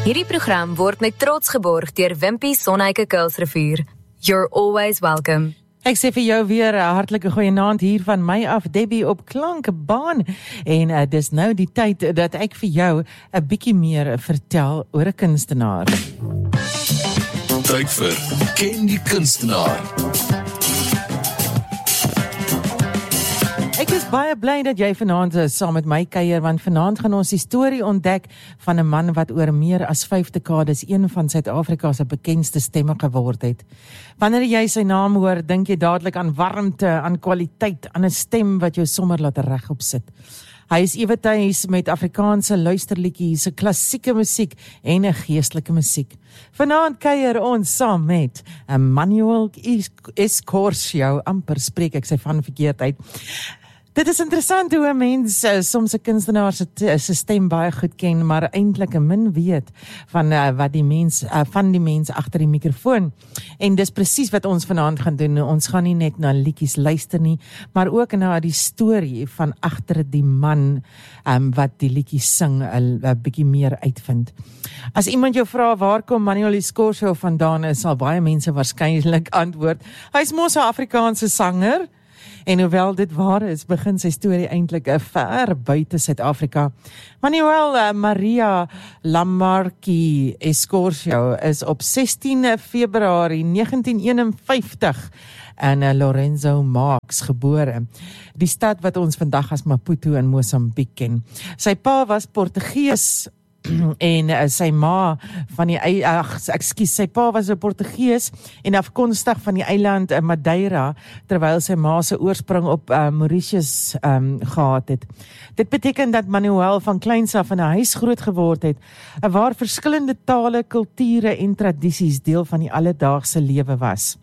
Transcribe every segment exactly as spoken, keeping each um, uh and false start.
Hierdie program word met trots geborg deur Wimpy Sonheike Kuilsrivier. You're always welcome. Ek sê vir jou weer 'n hartlike goeienaand hier van my af, Debbie op Klankbaan. En uh, dis nou die tyd dat ek vir jou 'n bietjie meer vertel oor 'n kunstenaar. Tyd vir Ken die Kunstenaar. Ek is baie bly dat jy vanaand uh, saam met my kuier, want vanaand gaan ons die storie ontdek van 'n man wat oor meer as vyf dekades een van Suid-Afrika se bekendste stemme geword het. Wanneer jy sy naam hoor, dink jy dadelik aan warmte, aan kwaliteit, aan 'n stem wat jou sommer laat regop sit. Hy is ewetyds met Afrikaanse luisterliedjies, 'n klassieke musiek en 'n geestelike musiek. Vanaand kuier ons saam met Emmanuel Escorcio, amper spreek ek sy van verkeerd uit. Dit is interessant hoe 'n mens uh, soms 'n kunstenaar se se stem baie goed ken, maar eintlik 'n min weet van uh, wat die mens uh, van die mens agter die mikrofoon. En dis presies wat ons vanaand gaan doen. Ons gaan nie net na liedjies luister nie, maar ook na die storie van agter die man um, wat die liedjies sing, 'n uh, bietjie meer uitvind. As iemand jou vra waar kom Emmanuel Escorcio vandaan, sal baie mense waarskynlik antwoord: hy's mos 'n Afrikaanse sanger. En hoewel dit waar is, begin sy storie eintlik ver buite Suid-Afrika. Manuel uh, Maria Lamarque Escorcio is op sestien Februarie negentien eenenvyftig in uh, Lorenzo Marques gebore, die stad wat ons vandag as Maputo in Mosambiek ken. Sy pa was Portugees en uh, sy ma van die ag ekskuus sy pa was 'n Portugees en afkomstig van die eiland uh, Madeira, terwyl sy ma se oorsprong op uh, Mauritius um, gehad het. Dit beteken dat Manuel van kleins af in 'n huis groot geword het uh, waar verskillende tale, kulture en tradisies deel van die alledaagse lewe was.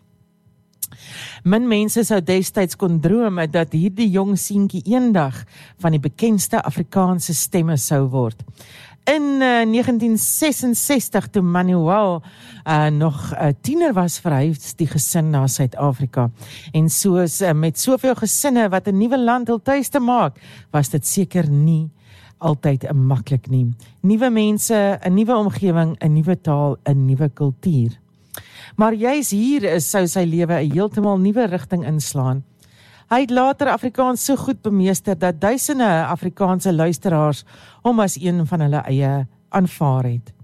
Min mense sou destyds kon droom dat hierdie jong seentjie eendag van die bekendste Afrikaanse stemme sou word. In uh, negentien sesensestig, toe Manuel uh, nog uh, tiener was, verhuis die gesin na Suid-Afrika. En soos uh, met soveel gesinne wat 'n nuwe land hul tuis te maak, was dit seker nie altyd uh, maklik nie. Nuwe mense, 'n nuwe omgewing, 'n nuwe taal, 'n nuwe kultuur. Maar juis hier is sou sy lewe 'n heeltemal nuwe rigting inslaan. Hy het later Afrikaans so goed bemeester dat duisende Afrikaanse luisteraars hom as een van hulle eie aanvaar het.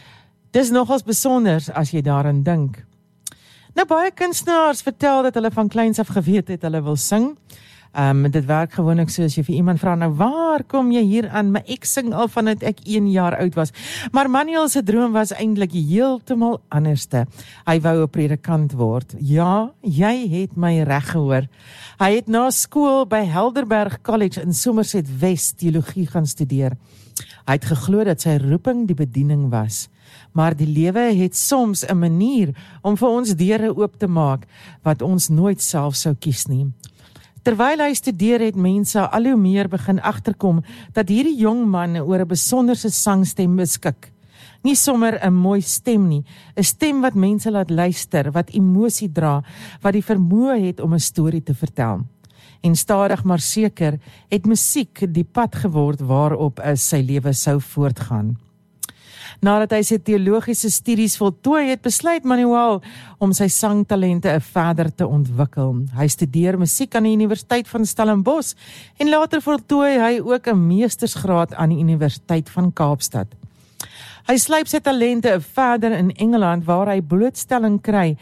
Dis nogals besonder as jy daaraan dink. Nou, baie kunstenaars vertel dat hulle van kleins af geweet het hulle wil sing. Um, dit werk gewoonlik so as jy vir iemand vra, nou waar kom jy hier aan? Maar ek sing al vandat ek een jaar oud was. Maar Manuel se droom was eintlik heeltemal anderste. Hy wou 'n predikant word. Ja, jy het my reg gehoor. Hy het na skool by Helderberg College in Somerset West teologie gaan studeer. Hy het geglo dat sy roeping die bediening was. Maar die lewe het soms 'n manier om vir ons deure oop te maak wat ons nooit self sou kies nie. Terwyl hy studeer het mense al hoe meer begin agterkom dat hierdie jong man oor 'n besonderse sangstem beskik. Nie sommer 'n mooi stem nie, 'n stem wat mense laat luister, wat emosie dra, wat die vermoë het om 'n storie te vertel. En stadig maar seker het musiek die pad geword waarop sy lewe sou voortgaan. Nadat hy sy teologiese studies voltooi het, besluit Manuel om sy sangtalente verder te ontwikkel. Hy studeer musiek aan die Universiteit van Stellenbosch en later voltooi hy ook 'n meestersgraad aan die Universiteit van Kaapstad. Hy slyp sy talente verder in Engeland waar hy blootstelling kry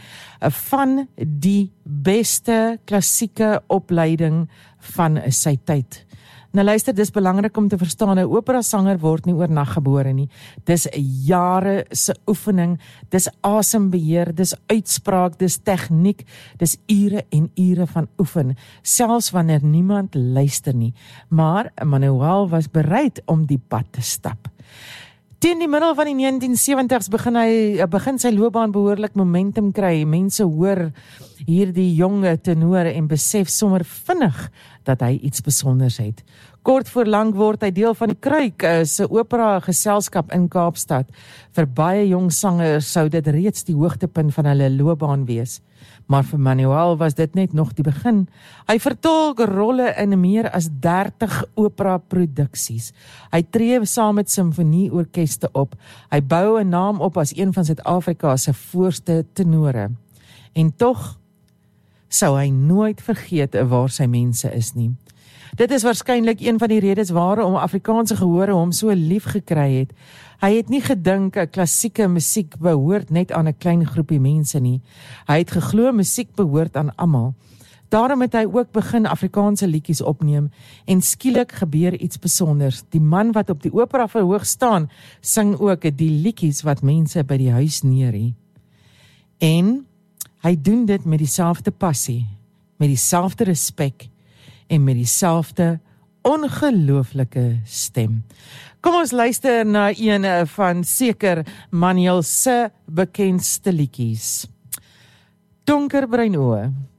van die beste klassieke opleiding van sy tyd. Nou luister, dis belangrik om te verstaan, 'n operasanger word nie oornag gebore nie. Dis jare se oefening, dis asembeheer, dis uitspraak, dis tegniek, dis ure en ure van oefen, selfs wanneer niemand luister nie. Maar Manuel was bereid om die pad te stap. Teen die middel van die negentien sewentig's begin hy begin sy loopbaan behoorlik momentum kry. Mense hoor hierdie jonge tenor en besef sommer vinnig dat hy iets besonders het. Kort voor lank word hy deel van die Kruik se opera geselskap in Kaapstad. Vir baie jong sangers sou dit reeds die hoogtepunt van hulle loopbaan wees. Maar vir Manuel was dit net nog die begin. Hy vertolk rolle in meer as dertig opera-produksies. Hy tree saam met simfonieorkeste op. Hy bou 'n naam op as een van Suid-Afrika se voorste tenore. En tog sou hy nooit vergeet waar sy mense is nie. Dit is waarskynlik een van die redes waarom Afrikaanse gehore hom so lief gekry het. Hy het nie gedink 'n klassieke musiek behoort net aan 'n klein groepie mense nie. Hy het geglo musiek behoort aan almal. Daarom het hy ook begin Afrikaanse liedjies opneem en skielik gebeur iets besonders. Die man wat op die opera verhoog staan, sing ook die liedjies wat mense by die huis neerie. En hy doen dit met dieselfde passie, met dieselfde respek en met dieselfde ongelooflike stem. Kom ons luister na een van seker Manuel se bekendste liedjies. Donkerbruin oë.